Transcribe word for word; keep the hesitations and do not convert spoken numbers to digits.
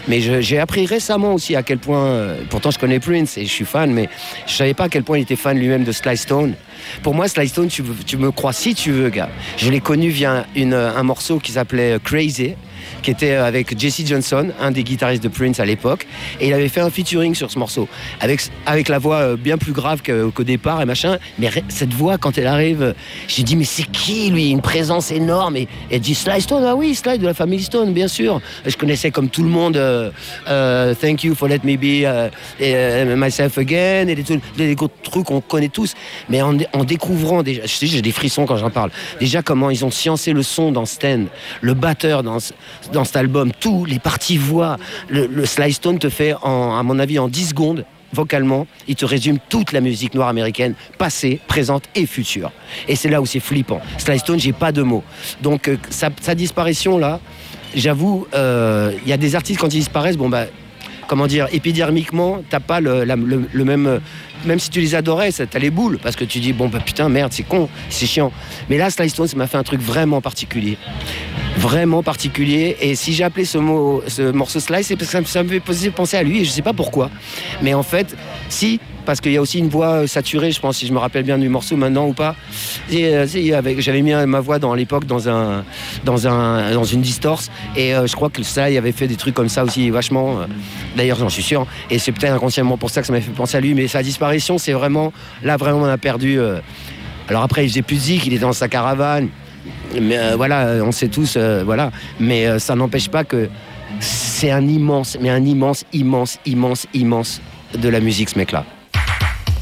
Mais je, j'ai appris récemment aussi à quel point, euh, pourtant je connais Prince et je suis fan, mais je savais pas à quel point il était fan lui-même de Sly Stone. Pour moi, Sly Stone, tu, tu me crois si tu veux, gars. Je l'ai connu via une, un morceau qui s'appelait Crazy, qui était avec Jesse Johnson, un des guitaristes de Prince à l'époque, et il avait fait un featuring sur ce morceau, avec, avec la voix bien plus grave qu'au départ et machin, mais cette voix, quand elle arrive, j'ai dit, mais c'est qui lui? Une présence énorme, et elle dit, Sly Stone, ah oui, Sly de la famille Stone, bien sûr. Je connaissais comme tout le monde euh, euh, Thank You for Let Me Be euh, et, euh, Myself Again, et les, les, les trucs qu'on connaît tous, mais en, en découvrant, déjà, je sais, j'ai des frissons quand j'en parle, déjà comment ils ont sciencé le son dans Stand, le batteur dans dans cet album, tous les parties voix, le, le Sly Stone te fait, en, à mon avis, en dix secondes, vocalement, il te résume toute la musique noire américaine, passée, présente et future. Et c'est là où c'est flippant. Sly Stone, j'ai pas de mots. Donc, euh, sa, sa disparition, là, j'avoue, il euh, y a des artistes, quand ils disparaissent, bon, bah, comment dire, épidermiquement, t'as pas le, la, le, le même... Même si tu les adorais, ça, t'as les boules, parce que tu dis, bon, bah putain, merde, c'est con, c'est chiant. Mais là, Sly Stone, ça m'a fait un truc vraiment particulier. Vraiment particulier. Et si j'ai appelé ce, mot, ce morceau Sly, c'est parce que ça me fait penser à lui, et je sais pas pourquoi. Mais en fait, si... parce qu'il y a aussi une voix saturée, je pense, si je me rappelle bien du morceau maintenant ou pas. Et, euh, avec, j'avais mis ma voix dans, à l'époque dans, un, dans, un, dans une distorse, et euh, je crois que ça, il avait fait des trucs comme ça aussi, vachement. Euh, d'ailleurs, j'en suis sûr. Et c'est peut-être inconsciemment pour ça que ça m'a fait penser à lui, mais sa disparition, c'est vraiment... Là, vraiment, on a perdu... Euh, alors après, il faisait plus de zik, il était dans sa caravane. Mais euh, voilà, on sait tous, euh, voilà. Mais euh, ça n'empêche pas que c'est un immense, mais un immense, immense, immense, immense de la musique, ce mec-là.